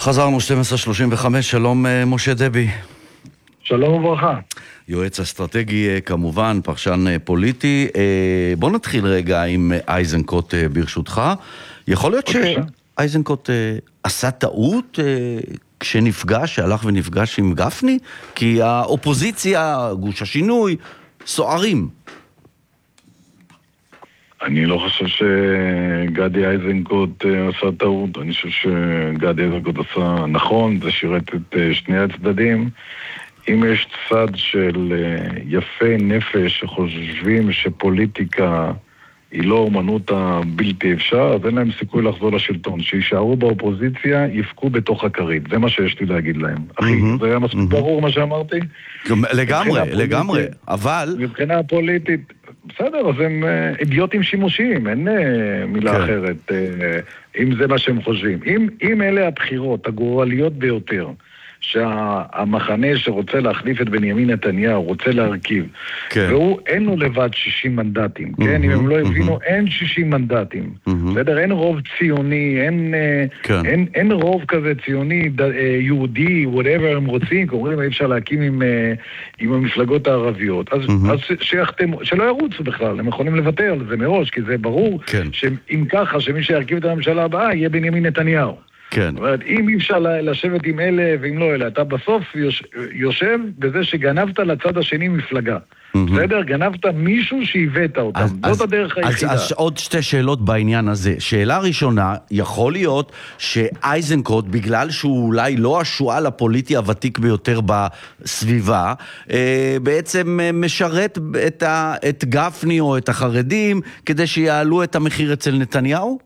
חזרנו 12:35, שלום משה דבי. שלום וברכה. יועץ אסטרטגי כמובן, פרשן פוליטי. בוא נתחיל רגע עם אייזנקוט ברשותך. יכול להיות שאייזנקוט עשה טעות כשנפגש, שהלך ונפגש עם גפני? כי האופוזיציה, גוש השינוי, סוערים. אני לא חושב שגדי אייזנקוט עשה טעות. אני חושב שגדי אייזנקוט עשה נכון, זה שירת את שני הצדדים. אם יש צד של יפי נפש שחושבים שפוליטיקה היא לא אומנות הבלתי אפשר, אז אין להם סיכוי לחזור לשלטון. שישארו באופוזיציה, יפקו בתוך הכרית. זה מה שיש לי להגיד להם. אחי, זה היה מספיק ברור מה שאמרתי? לגמרי, אבל... מבחינה פוליטית, בסדר, אז הם אידיוטים שימושיים, אין מילה אחרת, אם זה מה שהם חושבים. אם אלה הבחירות הגורליות ביותר, שהמחנה שרוצה להחליף את בנימין נתניהו רוצה להרכיב, והוא אין לו לבד 60 מנדטים, כן? אם הם לא הבינו, אין 60 מנדטים, בסדר? אין רוב ציוני, אין רוב כזה ציוני, יהודי, whatever הם רוצים, אומרים, אי אפשר להקים עם המפלגות הערביות, אז שלא ירוצו בכלל, הם יכולים לוותר על זה מראש, כי זה ברור שאם ככה, שמי שירכיב את הממשלה הבאה יהיה בנימין נתניהו. כן. זאת אומרת, אם אי אפשר לשבת עם אלה ועם לא אלה, אתה בסוף יושב בזה שגנבת לצד השני מפלגה. בסדר? גנבת מישהו שהבאת אותם. זאת הדרך היחידה. אז עוד שתי שאלות בעניין הזה. שאלה ראשונה, יכול להיות שאייזנקוט, בגלל שהוא אולי לא השועל הפוליטי הוותיק ביותר בסביבה, בעצם משרת את גפני או את החרדים כדי שיעלו את המחיר אצל נתניהו?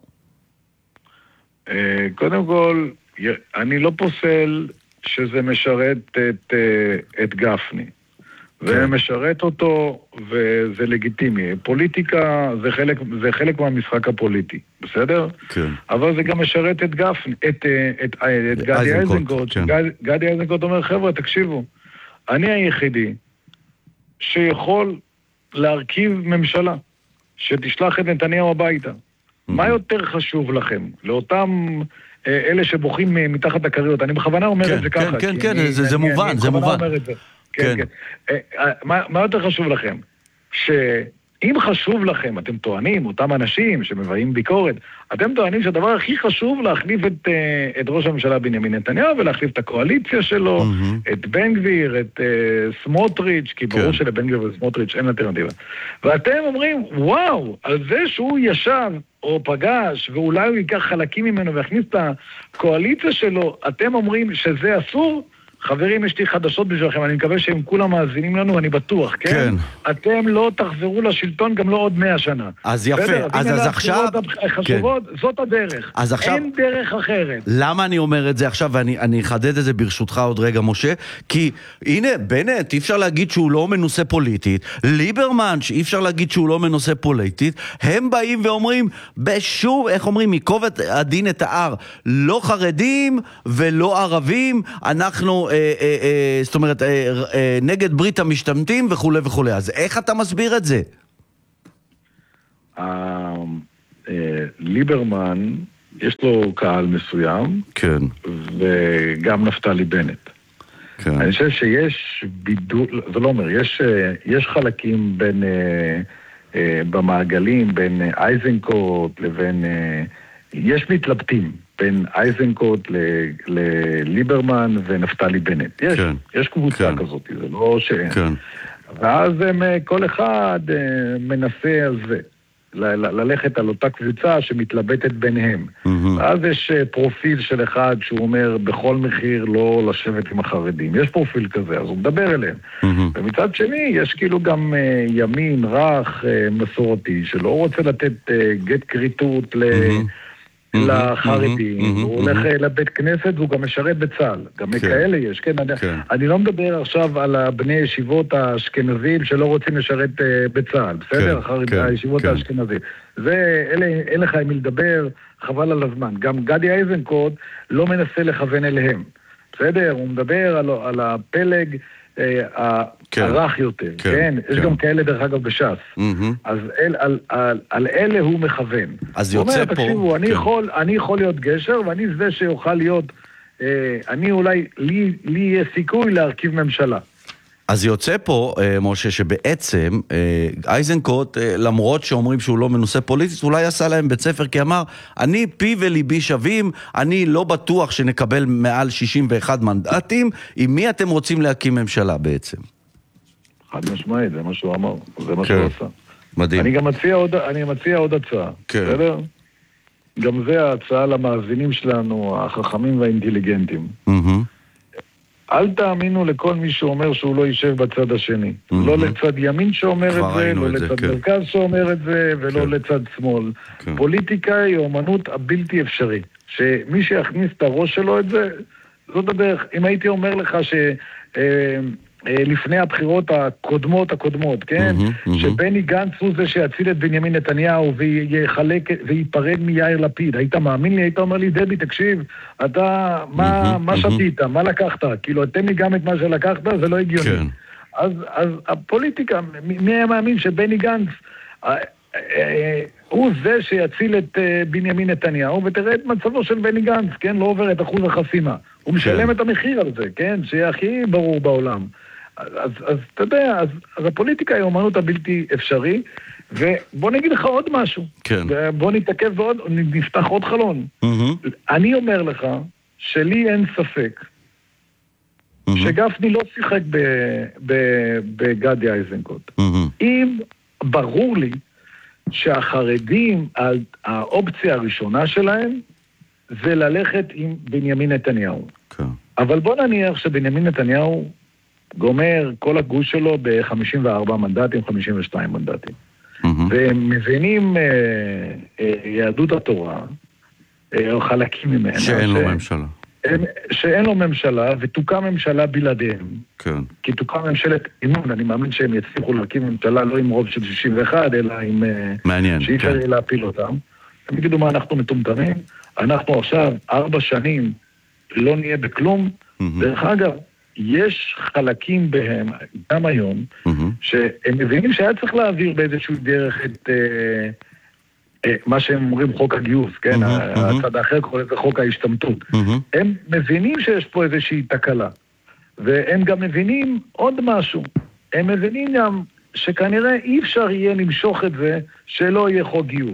קודם כל, אני לא פוסל שזה משרת את גפני. זה משרת אותו וזה לגיטימי. פוליטיקה זה חלק מהמשחק הפוליטי, בסדר? כן. אבל זה גם משרת את גפני, את גדי אייזנקוט. גדי אייזנקוט אומר, חבר'ה, תקשיבו, אני היחידי שיכול להרכיב ממשלה שתשלח את נתניהו הביתה. מה יותר חשוב לכם? לאותם אלה שבוכים מתחת הכריות. אני בכוונה אומר את זה ככה. כן, זה מובן, זה מובן. כן. מה יותר חשוב לכם? שאם חשוב לכם, אתם טוענים, אותם אנשים שמבאים ביקורת, אתם טוענים שהדבר הכי חשוב להחליף את ראש הממשלה בנימין נתניהו, ולהחליף את הקואליציה שלו, את בן גביר, את סמוטריץ', כי ברור שלבן גביר וסמוטריץ' אין אלטרנטיבה. ואתם אומרים, וואו, על זה שהוא ישב או פגש, ואולי הוא ייקח חלקים ממנו ויכניס את הקואליציה שלו, אתם אומרים שזה אסור? חברים, יש לי חדשות בשבילכם, אני מקווה שהם כולם מאזינים לנו, אני בטוח, כן? אתם לא תחזרו לשלטון גם לא עוד 100 שנה. אז יפה, אז עכשיו... חשובות, זאת הדרך. אין דרך אחרת. למה אני אומר את זה עכשיו, ואני אחדד את זה ברשותך עוד רגע, משה? כי הנה, בנט, אי אפשר להגיד שהוא לא מנוסה פוליטית, ליברמן, אי אפשר להגיד שהוא לא מנוסה פוליטית, הם באים ואומרים, בשום, איך אומרים, מכובד הדין את הער, לא חרדים ולא ערבים, אנחנו... זאת אומרת, נגד ברית המשתמטים וכו' וכו'. אז איך אתה מסביר את זה? ליברמן, יש לו קהל מסוים, כן. וגם נפתלי בנט. כן. אני חושב שיש בידול, זה לא אומר, יש חלקים בין, במעגלים, בין אייזנקוט לבין, יש מתלבטים. בין אייזנקוט לליברמן ונפתלי בנט. יש קבוצה כזאת, זה לא ש... ואז כל אחד מנסה על זה, ללכת על אותה קבוצה שמתלבטת ביניהם. ואז יש פרופיל של אחד שהוא אומר בכל מחיר לא לשבת עם החרדים. יש פרופיל כזה, אז הוא מדבר אליהם. ומצד שני, יש כאילו גם ימין רך מסורתי, שלא רוצה לתת גט קריטות לחרדים, הוא הולך לבית כנסת והוא גם משרת בצה"ל, גם כאלה יש, כן? אני לא מדבר עכשיו על בני ישיבות האשכנזים שלא רוצים לשרת בצה"ל, בסדר? הישיבות האשכנזים. זה, אין לך עם מי לדבר, חבל על הזמן. גם גדי אייזנקוט לא מנסה לכוון אליהם, בסדר? הוא מדבר על הפלג הרך יותר, כן? יש גם כאלה דרך אגב בש"ס. אז על אלה הוא מכוון. אז יוצא פה... תקשיבו, אני יכול להיות גשר, ואני זה שיוכל להיות אני אולי, לי יהיה סיכוי להרכיב ממשלה. אז יוצא פה, משה, שבעצם איזנקוט, למרות שאומרים שהוא לא מנוסה פוליטית, אולי עשה להם בית ספר, כי אמר, אני פי וליבי שווים, אני לא בטוח שנקבל מעל 61 מנדטים, עם מי אתם רוצים להקים ממשלה בעצם? חד משמעית, זה מה שהוא אמר, זה מה שהוא עשה. מדהים. אני גם מציע עוד הצעה, בסדר? גם זה ההצעה למאזינים שלנו, החכמים והאינטליגנטים. אל תאמינו לכל מי שאומר שהוא לא יישב בצד השני. לא לצד ימין שאומר את זה, לא לצד מרכז שאומר את זה, ולא לצד שמאל. פוליטיקה היא אומנות הבלתי אפשרי. שמי שיכניס את הראש שלו את זה, זאת הדרך. אם הייתי אומר לך לפני הבחירות הקודמות, כן? שבני גנץ הוא זה שיציל את בנימין נתניהו ויפרד מיאיר לפיד. היית מאמין לי? היית אומר לי, דבי, תקשיב, אתה, מה שתית? מה לקחת? כאילו, אתם לי גם את מה שלקחת, זה לא הגיוני. אז הפוליטיקה, מי היה מאמין שבני גנץ הוא זה שיציל את בנימין נתניהו, ותראה את מצבו של בני גנץ, כן? לא עובר את אחוז החסימה. הוא משלם את המחיר על זה, כן? שיהיה הכי ברור בעולם. אז אתה יודע, אז הפוליטיקה היא אומנות הבלתי אפשרי, ובוא נגיד לך עוד משהו. כן. בוא נתעכב ועוד, נפתח עוד חלון. אני אומר לך, שלי אין ספק, שגפני לא שיחק בגדי איזנקוט. אם ברור לי שהחרדים, האופציה הראשונה שלהם, זה ללכת עם בנימין נתניהו. כן. אבל בוא נניח שבנימין נתניהו גומר כל הגוש שלו ב-54 מנדטים, 52 מנדטים. והם מבינים יהדות התורה, או חלקים ממנה. שאין לו ממשלה. שאין לו ממשלה, ותוקם ממשלה בלעדיהם. כן. כי תוקם ממשלת אימון, אני מאמין שהם יצליחו להקים ממשלה לא עם רוב של 61, אלא עם... מעניין, שאי אפשר להפיל אותם. הם יגידו מה אנחנו מטומטמים, אנחנו עכשיו 4 שנים לא נהיה בכלום. דרך אגב, יש חלקים בהם, גם היום, שהם מבינים שהיה צריך להעביר באיזשהו דרך את מה שהם אומרים חוק הגיוס, כן? הצד האחר קורא לזה חוק ההשתמטות. הם מבינים שיש פה איזושהי תקלה, והם גם מבינים עוד משהו. הם מבינים גם שכנראה אי אפשר יהיה למשוך את זה שלא יהיה חוק גיוס.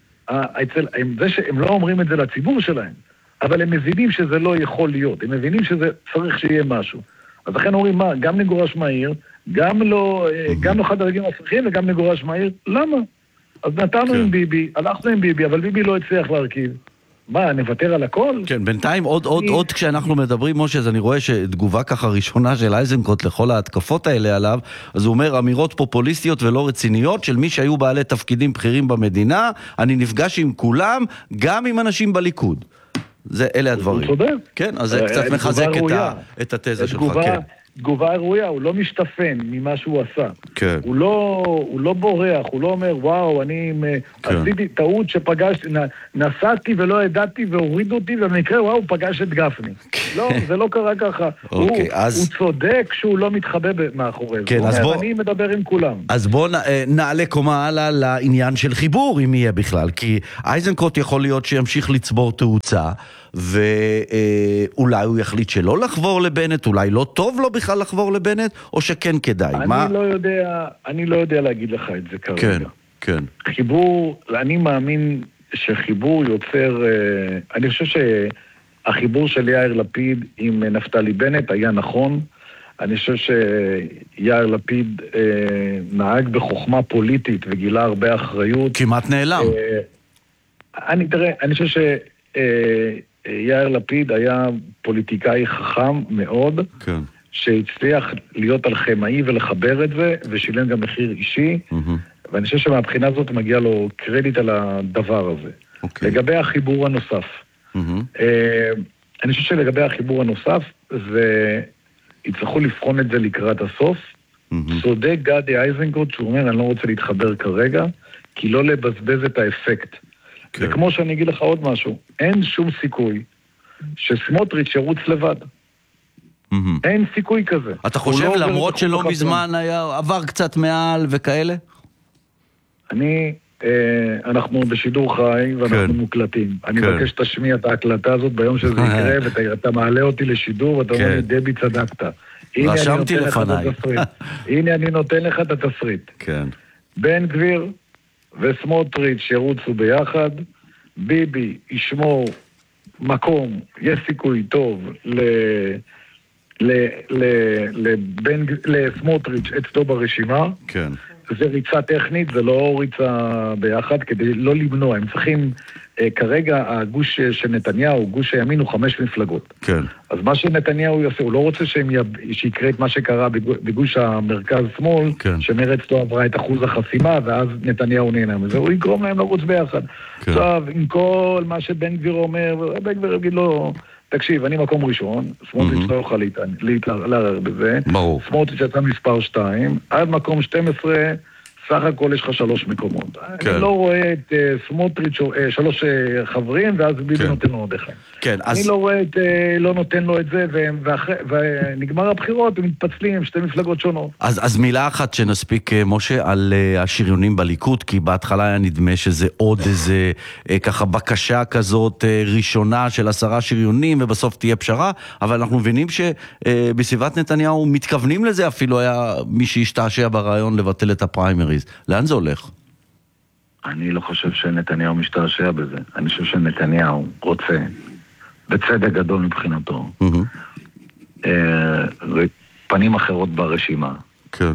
הם לא אומרים את זה לציבור שלהם, אבל הם מבינים שזה לא יכול להיות. הם מבינים שזה צריך שיהיה משהו. אז לכן אומרים, מה, גם נגורש מהעיר, גם לא חד הרגעים הסרחים וגם נגורש מהעיר. למה? אז נתנו עם ביבי, הלכנו עם ביבי, אבל ביבי לא הצליח להרכיב. מה, נוותר על הכל? כן, בינתיים עוד כשאנחנו מדברים, משה, אז אני רואה שתגובה ככה ראשונה של איזנקוט לכל ההתקפות האלה עליו, אז הוא אומר, אמירות פופוליסטיות ולא רציניות של מי שהיו בעלי תפקידים בכירים במדינה, אני נפגש עם כולם, גם עם אנשים בליכוד. אלה הדברים. הוא צודק. כן, אז זה קצת מחזק את התזה שלך, כן. תגובה ראויה, הוא לא משתפן ממה שהוא עשה. כן. הוא לא בורח, הוא לא אומר, וואו, אני עשיתי טעות שפגשתי, נסעתי ולא ידעתי והורידו אותי, ובמקרה, וואו, הוא פגש את גפני. לא, זה לא קרה ככה. הוא צודק שהוא לא מתחבא מאחורי זה. אני מדבר עם כולם. אז בוא נעלה קומה הלאה לעניין של חיבור, אם יהיה בכלל, כי איזנקוט יכול להיות שימשיך לצבור תאוצה, ואולי הוא יחליט שלא לחבור לבנט, אולי לא טוב לו בכלל לחבור לבנט, או שכן כדאי. אני לא יודע להגיד לך את זה כרגע. כן, כן. חיבור, אני מאמין שחיבור יוצר, אני חושב שהחיבור של יאיר לפיד עם נפתלי בנט היה נכון. אני חושב שיאיר לפיד נהג בחוכמה פוליטית וגילה הרבה אחריות. כמעט נעלם. אני חושב יאיר לפיד היה פוליטיקאי חכם מאוד, כן. שהצליח להיות אלכימאי ולחבר את זה, ושילם גם מחיר אישי, ואני חושב שמהבחינה הזאת מגיע לו קרדיט על הדבר הזה. לגבי החיבור הנוסף. אני חושב שלגבי החיבור הנוסף, יצטרכו לבחון את זה לקראת הסוף. צודק גדי איזנקוט, שהוא אומר, אני לא רוצה להתחבר כרגע, כי לא לבזבז את האפקט. וכמו שאני אגיד לך עוד משהו, אין שום סיכוי שסמוטריץ' ירוץ לבד. אין סיכוי כזה. אתה חושב למרות שלא מזמן עבר קצת מעל וכאלה? אנחנו בשידור חי ואנחנו מוקלטים. אני מבקש שתשמיע את ההקלטה הזאת ביום שזה יקרה, ואתה מעלה אותי לשידור, ואתה אומר לי, דבי, צדקת. רשמתי לפניי. הנה אני נותן לך את התסריט. כן. בן גביר וסמוטריץ' ירוצו ביחד, ביבי ישמור מקום, יש סיכוי טוב לסמוטריץ' אצלו ברשימה. כן. זה ריצה טכנית, זה לא ריצה ביחד, כדי לא למנוע. הם צריכים, כרגע הגוש של נתניהו, גוש הימין הוא 5 מפלגות. כן. אז מה שנתניהו יעשה, הוא לא רוצה שיקרה את מה שקרה בגוש המרכז-שמאל, כן. שמרץ לא עברה את אחוז החסימה, ואז נתניהו נהנה מזה, הוא יגרום להם לרוץ ביחד. כן. עכשיו, עם כל מה שבן גביר אומר, בן גביר יגיד לו, תקשיב, אני מקום ראשון, סמוטריץ' לא יוכל להתערער בזה. ברור. סמוטריץ' יצא מספר 2, עד מקום 12, סך הכל יש לך 3 מקומות. כן. אני לא רואה את סמוטריץ' 3 חברים, ואז ביבי נותן לו עוד אחד. כן, אני לא רואה לא נותן לו את זה, ונגמר הבחירות, הם מתפצלים, 2 מפלגות שונות. אז מילה אחת שנספיק, משה, על השריונים בליכוד, כי בהתחלה היה נדמה שזה עוד איזה ככה בקשה כזאת ראשונה של 10 שריונים, ובסוף תהיה פשרה, אבל אנחנו מבינים שבסביבת נתניהו מתכוונים לזה, אפילו היה מי שהשתעשע ברעיון לבטל את הפריימריז. לאן זה הולך? אני לא חושב שנתניהו משתעשע בזה. אני חושב שנתניהו רוצה, בצדק גדול מבחינתו, פנים אחרות ברשימה. כן.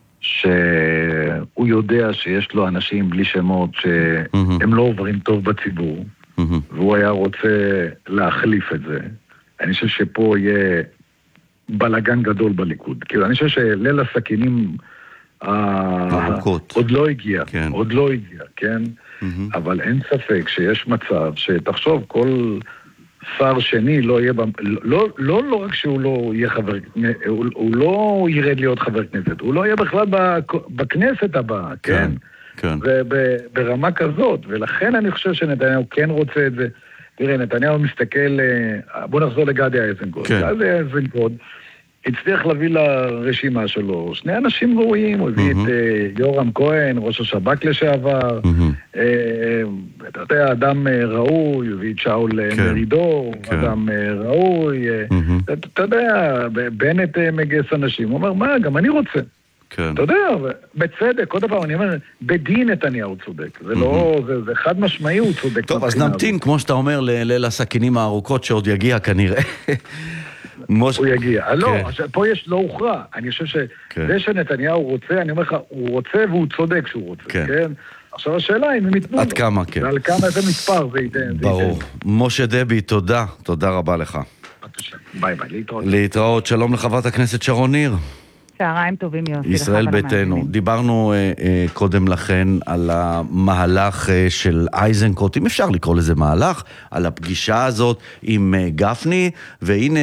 שהוא יודע שיש לו אנשים בלי שמות שהם לא עוברים טוב בציבור, והוא היה רוצה להחליף את זה. אני חושב שפה יהיה בלגן גדול בליכוד. כאילו, אני חושב שליל הסכינים עוד לא הגיע, עוד לא הגיע, כן? אבל אין ספק שיש מצב שתחשוב, כל שר שני לא יהיה, לא רק שהוא לא יהיה חבר, הוא לא ירד להיות חבר כנסת, הוא לא יהיה בכלל בכנסת הבאה, כן? ברמה כזאת, ולכן אני חושב שנתניהו כן רוצה את זה. תראה, נתניהו מסתכל, בוא נחזור לגדי איזנקוט. גדי איזנקוט הצליח להביא לרשימה שלו 2 אנשים ראויים, הוא הביא את יורם כהן, ראש השב"כ לשעבר, אתה יודע, אדם ראוי, הוא הביא את שאול מרידור, אדם ראוי, אתה יודע, בנט מגייס אנשים, הוא אומר, מה, גם אני רוצה. אתה יודע, בצדק, עוד דבר, אני אומר, בדין נתניהו צודק, זה לא, זה חד משמעי, הוא צודק. טוב, אז נמתין, כמו שאתה אומר, לסכינים הארוכות שעוד יגיע כנראה. הוא יגיע. לא, פה יש לא הוכרע. אני חושב שזה שנתניהו רוצה, אני אומר לך, הוא רוצה והוא צודק שהוא רוצה, כן? עכשיו השאלה אם הם יתנו לו. עד כמה, כן. ועל כמה איזה מספר זה ייתן. ברור. משה דבי, תודה. תודה רבה לך. ביי ביי, להתראות. להתראות. שלום לחברת הכנסת שרון ניר. צהריים טובים, יוסי. ישראל ביתנו. דיברנו קודם לכן על המהלך של איזנקוט, אם אפשר לקרוא לזה מהלך, על הפגישה הזאת עם גפני, והנה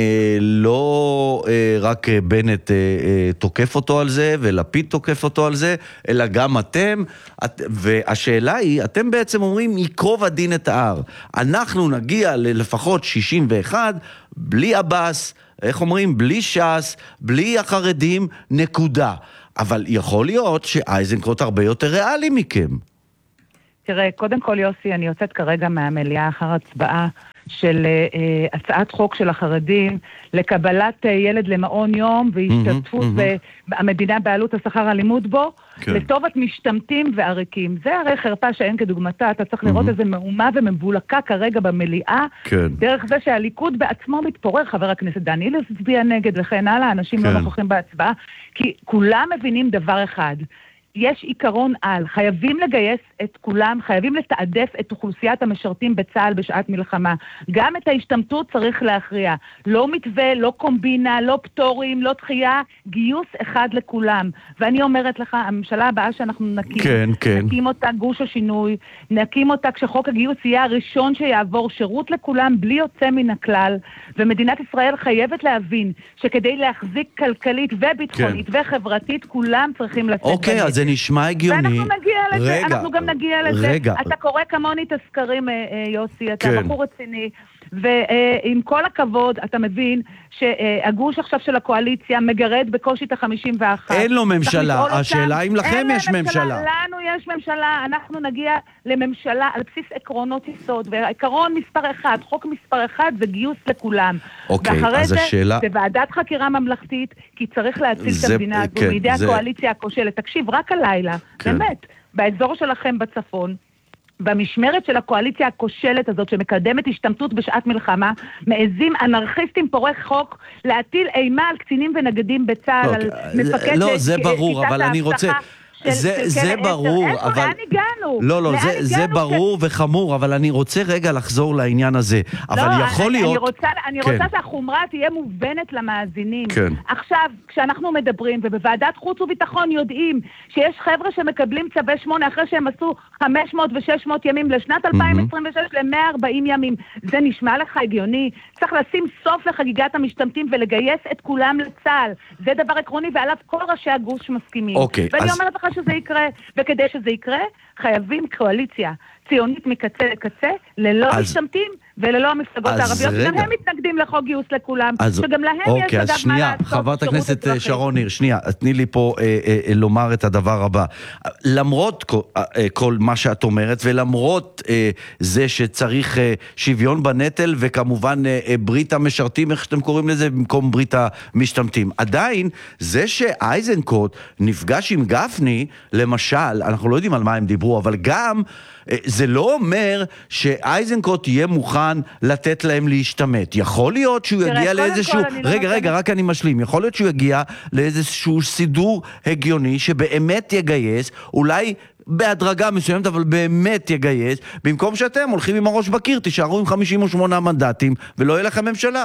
לא רק בנט תוקף אותו על זה, ולפיד תוקף אותו על זה, אלא גם אתם, והשאלה היא, אתם בעצם אומרים, יקרוב הדין את ההר. אנחנו נגיע ללפחות 61, בלי אבס, איך אומרים? בלי ש"ס, בלי החרדים, נקודה. אבל יכול להיות שאייזנקוט הרבה יותר ריאלי מכם. תראה, קודם כל יוסי, אני יוצאת כרגע מהמליאה אחר הצבעה של הצעת חוק של החרדים לקבלת ילד למעון יום והשתתפות במדינה בעלות השכר הלימוד בו, לטובת משתמטים ועריקים. זה הרי חרפה שאין כדוגמתה, אתה צריך לראות איזה מהומה ומבולקה כרגע במליאה, דרך זה שהליכוד בעצמו מתפורר, חבר הכנסת דן אילוז הצביע נגד וכן הלאה, אנשים לא נוכחים בהצבעה, כי כולם מבינים דבר אחד, יש עיקרון על, חייבים לגייס את כולם, חייבים לתעדף את אוכלוסיית המשרתים בצה"ל בשעת מלחמה. גם את ההשתמטות צריך להכריע. לא מתווה, לא קומבינה, לא פטורים, לא דחייה, גיוס אחד לכולם. ואני אומרת לך, הממשלה הבאה שאנחנו נקים, נקים אותה גוש השינוי, נקים אותה כשחוק הגיוס יהיה הראשון שיעבור שירות לכולם בלי יוצא מן הכלל, ומדינת ישראל חייבת להבין שכדי להחזיק כלכלית וביטחונית וחברתית, כולם צריכים לצאת אוקיי, אז זה נשמע הגיוני. ואנחנו נגיע לזה, אנחנו גם נגיע לזה. אתה קורא כמוני את הסקרים, יוסי, אתה בחור רציני. ועם כל הכבוד, אתה מבין שהגוש עכשיו של הקואליציה מגרד בקושי את ה-51. אין לו ממשלה, השאלה אם לכם יש ממשלה. לנו יש ממשלה, אנחנו נגיע לממשלה על בסיס עקרונות יסוד, ועקרון מספר 1, חוק מספר 1 זה גיוס לכולם. אוקיי, אז השאלה... זה ועדת חקירה ממלכתית, כי צריך להציל את המדינה הזו מידי הקואליציה הכושלת. תקשיב, רק הלילה, באמת, באזור שלכם בצפון, במשמרת של הקואליציה הכושלת הזאת שמקדמת השתמטות בשעת מלחמה, מעזים אנרכיסטים פורעי חוק להטיל אימה על קצינים ונגדים בצה"ל, על מפקד לא, זה ברור, אבל אני רוצה... זה ברור, אבל... לאן הגענו? לא, זה ברור וחמור, אבל אני רוצה רגע לחזור לעניין הזה. אבל יכול להיות... אני רוצה שהחומרה תהיה מובנת למאזינים. עכשיו, כשאנחנו מדברים, ובוועדת חוץ וביטחון יודעים שיש חבר'ה שמקבלים צווי 8 אחרי שהם עשו 500 ו-600 ימים לשנת 2026 ל-140 ימים. זה נשמע לך הגיוני? צריך לשים סוף לחגיגת המשתמטים ולגייס את כולם לצה"ל. זה דבר עקרוני, ועליו כל ראשי הגוש מסכימים. ואני אומרת לך שזה יקרה, וכדי שזה יקרה, חייבים קואליציה ציונית מקצה לקצה, ללא משתמטים וללא המפלגות הערביות, גם הם מתנגדים לחוק גיוס לכולם, שגם להם יש אגב מה לעשות. חברת הכנסת שרון ניר, שנייה, תני לי פה לומר את הדבר הבא. למרות כל מה שאת אומרת, ולמרות זה שצריך שוויון בנטל, וכמובן ברית המשרתים, איך שאתם קוראים לזה, במקום ברית המשתמטים. עדיין, זה שאייזנקוט נפגש עם גפני, למשל, אנחנו לא יודעים על מה הם דיברו, אבל גם זה לא אומר שאייזנקוט יהיה מוכן לתת להם להשתמט. יכול להיות שהוא יגיע לאיזשהו... רגע, רק אני משלים. יכול להיות שהוא יגיע לאיזשהו סידור הגיוני שבאמת יגייס, אולי בהדרגה מסוימת, אבל באמת יגייס, במקום שאתם הולכים עם הראש בקיר, תישארו עם 58 מנדטים, ולא יהיה לכם ממשלה.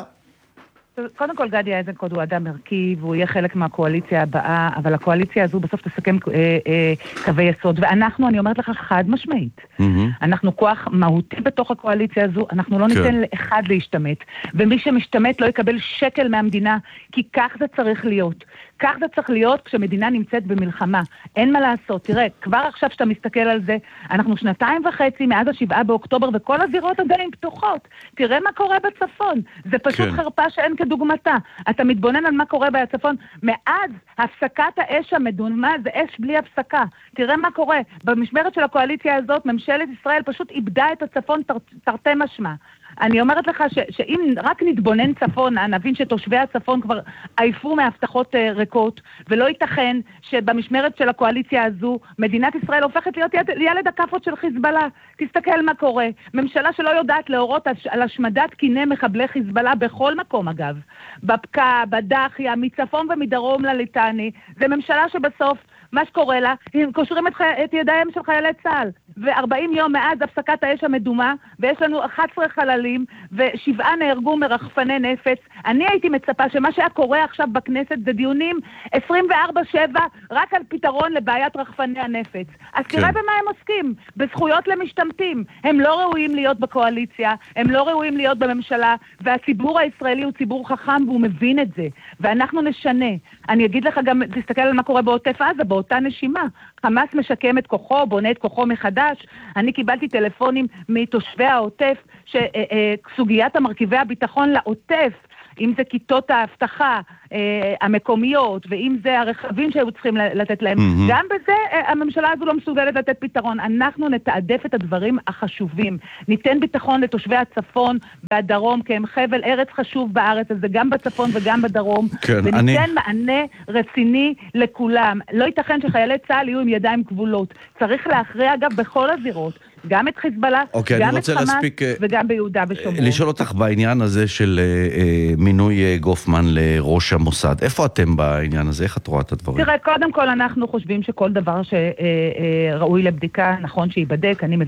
קודם כל, גדי איזנקוט הוא אדם ערכי, והוא יהיה חלק מהקואליציה הבאה, אבל הקואליציה הזו בסוף תסכם קווי יסוד, ואנחנו, אני אומרת לך חד משמעית, אנחנו כוח מהותי בתוך הקואליציה הזו, אנחנו לא ניתן לאחד להשתמט, ומי שמשתמט לא יקבל שקל מהמדינה, כי כך זה צריך להיות. כך זה צריך להיות כשמדינה נמצאת במלחמה. אין מה לעשות. תראה, כבר עכשיו שאתה מסתכל על זה, אנחנו 2.5 מאז 7 באוקטובר, וכל הזירות עדיין פתוחות. תראה מה קורה בצפון. זה פשוט חרפה שאין כדוגמתה. אתה מתבונן על מה קורה בצפון. מאז הפסקת האש המדומה, זה אש בלי הפסקה. תראה מה קורה. במשמרת של הקואליציה הזאת, ממשלת ישראל פשוט איבדה את הצפון תרתי משמע. אני אומרת לך שאם רק נתבונן צפון, נבין שתושבי הצפון כבר עייפו מהבטחות ריקות, ולא ייתכן שבמשמרת של הקואליציה הזו, מדינת ישראל הופכת להיות ילד הכפות של חיזבאללה. תסתכל מה קורה. ממשלה שלא יודעת להורות על השמדת קיני מחבלי חיזבאללה בכל מקום אגב. בפקה, בדחיה, מצפון ומדרום לליטני. זה ממשלה שבסוף מה שקורה לה, הם קושרים את ידיהם של חיילי צה"ל. ו40 יום מאז הפסקת האש המדומה, ויש לנו 11 חללים, ו7 נהרגו מרחפני נפץ. אני הייתי מצפה שמה שהיה קורה עכשיו בכנסת זה דיונים 24/7, רק על פתרון לבעיית רחפני הנפץ. אז תראה במה הם עוסקים, בזכויות למשתמטים. הם לא ראויים להיות בקואליציה, הם לא ראויים להיות בממשלה, והציבור הישראלי הוא ציבור חכם, והוא מבין את זה. ואנחנו נשנה. אני אגיד לך גם, תסתכל על מה קורה בעוטף עזה, באותה נשימה. חמאס משקם את כוחו, בונה את כוחו מחדש. אני קיבלתי טלפונים מתושבי העוטף, שסוגיית המרכיבי הביטחון לעוטף, אם זה כיתות האבטחה המקומיות, ואם זה הרכבים שהיו צריכים לתת להם, גם בזה הממשלה הזו לא מסוגלת לתת פתרון. אנחנו נתעדף את הדברים החשובים. ניתן ביטחון לתושבי הצפון והדרום, כי הם חבל ארץ חשוב בארץ הזה, גם בצפון וגם בדרום, וניתן מענה רציני לכולם. לא ייתכן שחיילי צה"ל יהיו עם ידיים כבולות. צריך להכריע אגב בכל הזירות. גם את חיזבאללה, גם את חמאס וגם ביהודה ושומרון. לשאול אותך בעניין הזה של מינוי גופמן לראש המוסד. איפה אתם בעניין הזה? איך את רואה את הדברים? תראה, קודם כל אנחנו חושבים שכל דבר שראוי לבדיקה, נכון שייבדק, אני מבין